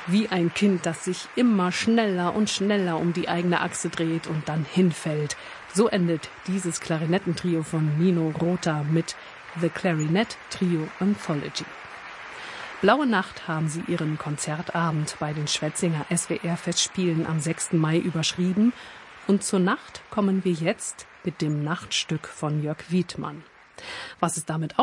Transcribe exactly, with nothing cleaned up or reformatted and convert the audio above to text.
Wie ein Kind, das sich immer schneller und schneller um die eigene Achse dreht und dann hinfällt. So endet dieses Klarinettentrio von Nino Rota mit The Clarinet Trio Anthology. Blaue Nacht haben sie ihren Konzertabend bei den Schwetzinger S W R-Festspielen am sechsten Mai überschrieben. Und zur Nacht kommen wir jetzt mit dem Nachtstück von Jörg Wiedmann. Was es damit